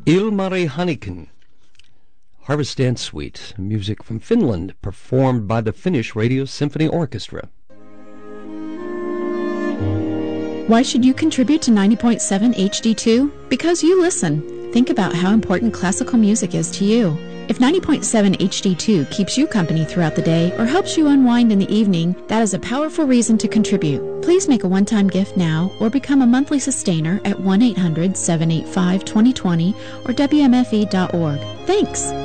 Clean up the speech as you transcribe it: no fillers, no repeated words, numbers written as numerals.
Ilmari Hannikin, Harvest Dance Suite, music from Finland, performed by the Finnish Radio Symphony Orchestra. Why should you contribute to 90.7 HD2? Because you listen. Think about how important classical music is to you. If 90.7 HD2 keeps you company throughout the day or helps you unwind in the evening, that is a powerful reason to contribute. Please make a one-time gift now or become a monthly sustainer at 1-800-785-2020 or WMFE.org. Thanks!